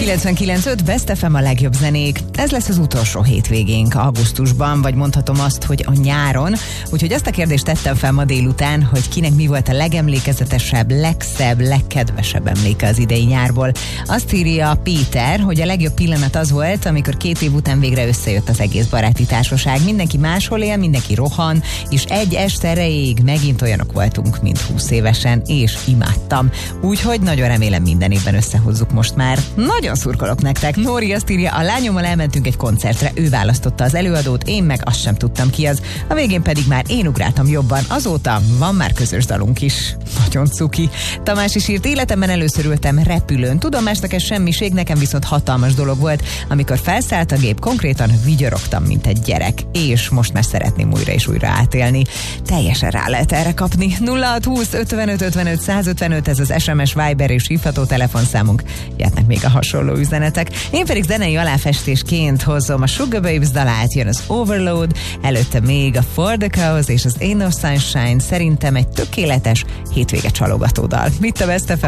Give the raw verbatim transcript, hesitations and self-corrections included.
kilencvenkilenc öt Best ef em a legjobb zenék. Ez lesz az utolsó hétvégénk augusztusban, vagy mondhatom azt, hogy a nyáron. Úgyhogy azt a kérdést tettem fel ma délután, hogy kinek mi volt a legemlékezetesebb, legszebb, legkedvesebb emléke az idei nyárból. Azt írja Péter, hogy a legjobb pillanat az volt, amikor két év után végre összejött az egész baráti társaság. Mindenki máshol él, mindenki rohan, és egy este erejéig megint olyanok voltunk, mint húsz évesen, és imádtam. Úgyhogy nagyon remélem minden évben összehozzuk most már. Nagyon szurkolok nektek. Nóri azt írja, a lányommal elmentünk egy koncertre, ő választotta az előadót, én meg azt sem tudtam ki az. A végén pedig már én ugráltam jobban. Azóta van már közös dalunk is. Nagyon cuki. Tamás is írt, életemben először ültem repülőn. Tudom, másnak ez semmiség, nekem viszont hatalmas dolog volt. Amikor felszállt a gép, konkrétan vigyorogtam, mint egy gyerek. És most már szeretném újra és újra átélni. Teljesen rá lehet erre kapni. nulla hat húsz ötvenöt ötvenöt százötvenöt, ez az es em es, Viber és hívható telefonszámunk. Jöhetnek még a hasonló üzenetek. Én pedig zenei aláfestésként hozom a Sugar Babes dalát, jön az Overload, előtte még a For the Chaos és az Ain't No Sunshine, szerintem egy tökéletes hétvége csalogató dal. Mit a Best ef em?